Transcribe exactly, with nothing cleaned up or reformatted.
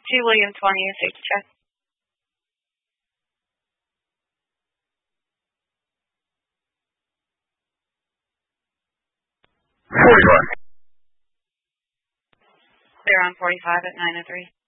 two William twenty, safety check. forty-five. They're on forty-five at nine oh three.